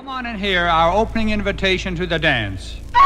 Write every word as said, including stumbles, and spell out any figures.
Come on and hear our opening invitation to the dance.